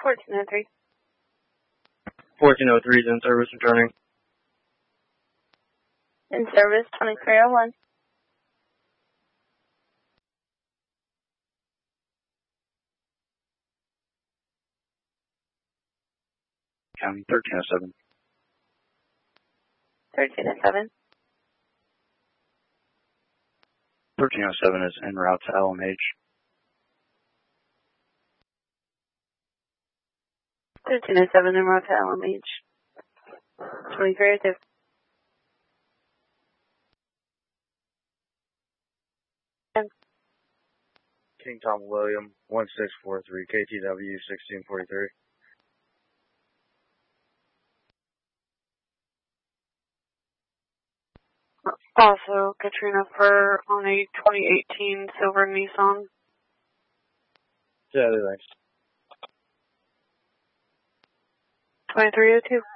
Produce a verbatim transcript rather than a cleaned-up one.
fourteen oh three. fourteen oh three is in service returning. In service, twenty-three oh one. County thirteen oh seven. thirteen oh seven. thirteen oh seven is en route to L M H. thirteen oh seven en route to L M H. twenty-three oh two. King Tom William, one six four three, K T W sixteen forty-three. Also, Katrina for on a twenty eighteen silver Nissan. Yeah, thanks. twenty-three oh two.